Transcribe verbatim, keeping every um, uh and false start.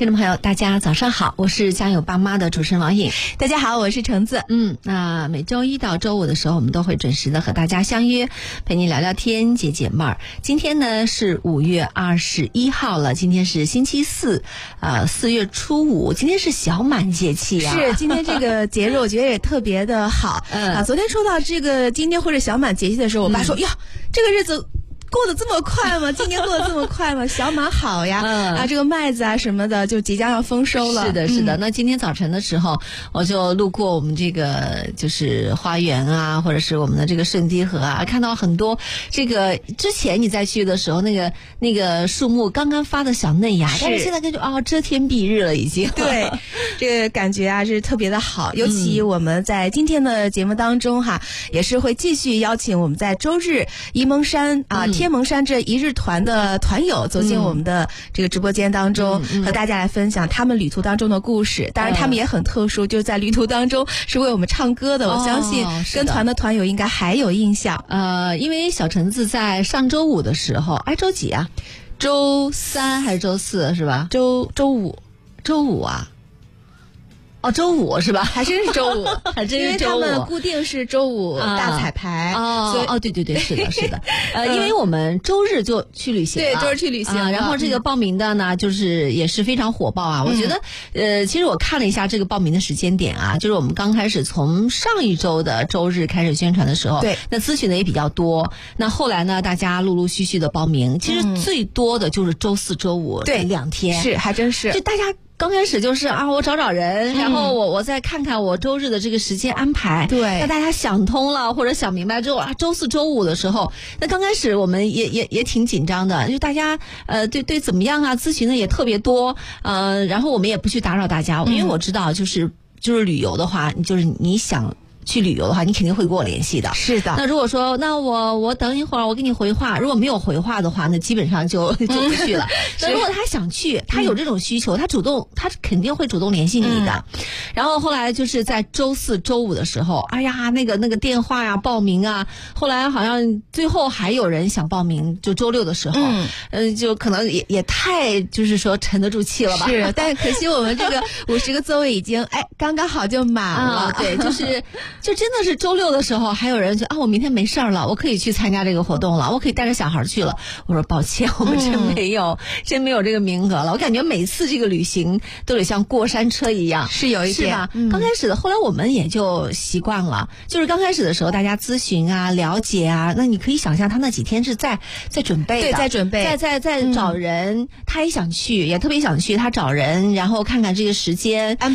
听众朋友大家早上好，我是家有爸妈的主持人王颖。 大家好，我是橙子。 嗯，那每周一到周五的时候，我们都会准时的和大家相约，陪你聊聊天，解解闷儿。今天呢是五月二十一号了，今天是星期四，呃，四月初五，今天是小满节气啊。 是，今天这个节日我觉得也特别的好。嗯啊，昨天说到这个今天或者小满节气的时候，我爸说、嗯、呀，这个日子过得这么快吗？今年过得这么快吗？小满好呀，嗯、啊，这个麦子啊什么的就即将要丰收了。 是的，是的。嗯、那今天早晨的时候，我就路过我们这个就是花园啊，或者是我们的这个顺堤河啊，看到很多这个之前你再去的时候，那个那个树木刚刚发的小嫩芽，是但是现在感觉哦遮天蔽日了已经。 对，这个感觉啊是特别的好。尤其我们在今天的节目当中哈，嗯、也是会继续邀请我们在周日沂蒙山啊。嗯天蒙山这一日团的团友走进我们的这个直播间当中，嗯、和大家来分享他们旅途当中的故事。当然，他们也很特殊，就在旅途当中是为我们唱歌的。我相信跟团的团友应该还有印象。 呃，因为小橙子在上周五的时候，哎，周几啊？周三还是周四是吧？ 周周五， 周五啊。哦，周五是吧？ 还真是周五， 还真是周五。 因为他们固定是周五大彩排。 哦，所以哦，对对对，是的，是的。呃，因为我们周日就去旅行了， 对，周日去旅行、 啊。然后这个报名的呢，就是也是非常火爆啊。嗯、我觉得，呃，其实我看了一下这个报名的时间点啊，就是我们刚开始从上一周的周日开始宣传的时候， 对， 那咨询的也比较多。那后来呢，大家陆陆续续的报名，其实最多的就是周四周五对两天， 是还真是， 就大家。刚开始就是啊，我找找人，然后我我再看看我周日的这个时间安排。 对， 那大家想通了或者想明白之后啊，周四周五的时候，那刚开始我们也也也挺紧张的，就大家呃对对怎么样啊，咨询的也特别多，呃，然后我们也不去打扰大家，因为我知道就是就是旅游的话，就是你想。去旅游的话，你肯定会跟我联系的。 是的。 那如果说，那我我等一会儿，我给你回话。如果没有回话的话，那基本上就就不去了。那如果他想去，他有这种需求，他主动，他肯定会主动联系你的。嗯、然后后来就是在周四周五的时候，哎呀，那个那个电话呀，报名啊，后来好像最后还有人想报名，就周六的时候，嗯，呃、就可能也也太就是说沉得住气了吧。 是，但可惜我们这个五十个座位已经哎刚刚好就满了。 啊、对，就是。就真的是周六的时候，还有人说啊，我明天没事儿了，我可以去参加这个活动了，我可以带着小孩去了。我说抱歉，我们真没有，嗯、真没有这个名额了。我感觉每次这个旅行都得像过山车一样， 是有一点是吧？ 嗯、 刚开始的，后来我们也就习惯了。就是刚开始的时候，大家咨询啊、了解啊，那你可以想象他那几天是在在准备的， 对，在准备， 在在在找人，嗯、他也想去，也特别想去，他找人，然后看看这个时间。